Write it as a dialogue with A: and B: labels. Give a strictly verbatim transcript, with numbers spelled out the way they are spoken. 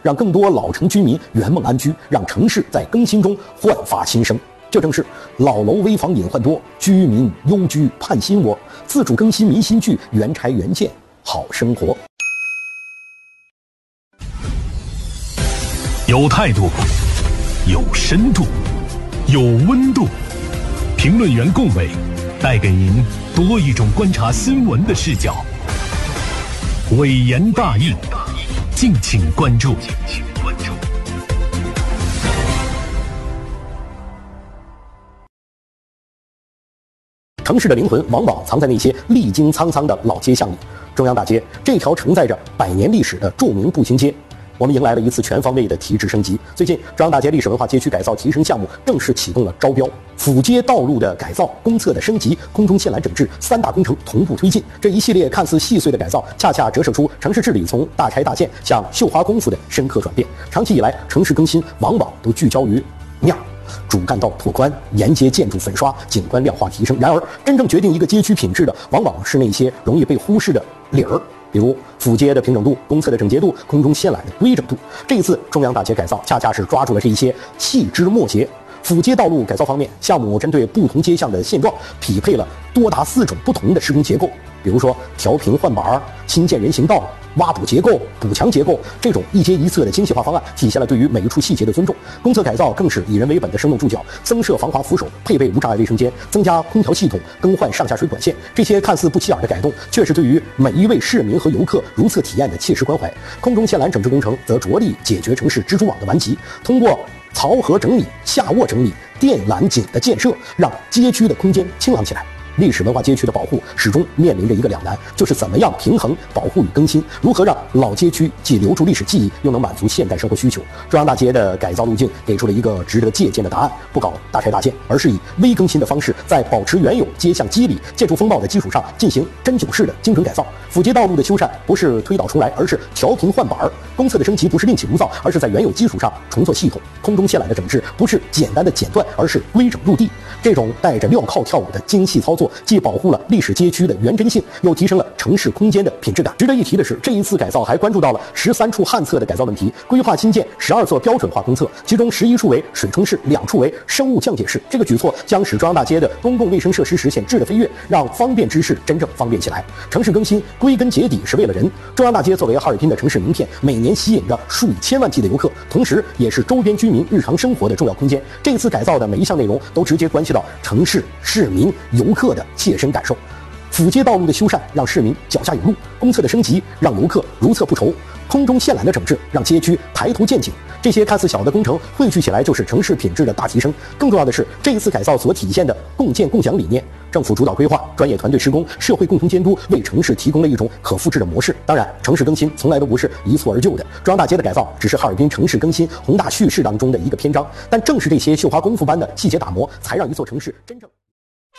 A: 让更多老城居民圆梦安居，让城市在更新中焕发新生。这正是老楼危房隐患多，居民忧居盼新窝，自主更新民心聚，原拆原建好生活。
B: 有态度，有深度，有温度。评论员龚伟带给您多一种观察新闻的视角。伟言大义，敬请关注。
A: 城市的灵魂往往藏在那些历经沧桑的老街巷里。中央大街这条承载着百年历史的著名步行街，我们迎来了一次全方位的提质升级。最近，中央大街历史文化街区改造提升项目正式启动了招标，辅街道路的改造、公厕的升级、空中线缆整治三大工程同步推进。这一系列看似细碎的改造，恰恰折射出城市治理从大拆大建向绣花功夫的深刻转变。长期以来，城市更新往往都聚焦于面儿。主干道拓宽、沿街建筑粉刷、景观亮化提升。然而，真正决定一个街区品质的，往往是那些容易被忽视的理儿，比如辅街的平整度、公厕的整洁度、空中线缆的规整度。这一次中央大街改造，恰恰是抓住了这一些细枝末节。辅街道路改造方面，项目针对不同街巷的现状，匹配了多达四种不同的施工结构，比如说调平换板、新建人行道、挖补结构、补强结构，这种一街一侧的精细化方案，体现了对于每一处细节的尊重。公厕改造更是以人为本的生动注脚，增设防滑扶手，配备无障碍卫生间，增加空调系统，更换上下水管线。这些看似不起眼的改动，却是对于每一位市民和游客如厕体验的切实关怀。空中线缆整治工程则着力解决城市蜘蛛网的顽疾，通过槽河整理、下卧整理、电缆井的建设，让街区的空间清朗起来。历史文化街区的保护始终面临着一个两难，就是怎么样平衡保护与更新，如何让老街区既留住历史记忆，又能满足现代生活需求。中央大街的改造路径给出了一个值得借鉴的答案：不搞大拆大建，而是以微更新的方式，在保持原有街巷肌理、建筑风貌的基础上，进行针灸式的精准改造。辅街道路的修缮不是推倒重来，而是调平换板；公厕的升级不是另起炉灶，而是在原有基础上重做系统；空中线缆的整治不是简单的剪断，而是规整入地。这种带着镣铐跳舞的精细操作，既保护了历史街区的原真性，又提升了城市空间的品质感。值得一提的是，这一次改造还关注到了十三处旱厕的改造问题，规划新建十二座标准化公厕，其中十一处为水冲式，两处为生物降解式。这个举措将使中央大街的公共卫生设施实现质的飞跃，让方便之事真正方便起来。城市更新归根结底是为了人。中央大街作为哈尔滨的城市名片，每年吸引着数以千万计的游客，同时也是周边居民日常生活的重要空间。这一次改造的每一项内容都直接关系到城市、市民、游客的切身感受。辅街道路的修缮让市民脚下有路，公厕的升级让游客如厕不愁，空中线缆的整治让街区抬头见景。这些看似小的工程汇聚起来，就是城市品质的大提升。更重要的是，这一次改造所体现的共建共享理念，政府主导规划，专业团队施工，社会共同监督，为城市提供了一种可复制的模式。当然，城市更新从来都不是一蹴而就的，中央大街的改造只是哈尔滨城市更新宏大叙事当中的一个篇章。但正是这些绣花功夫般的细节打磨，才让一座城市真正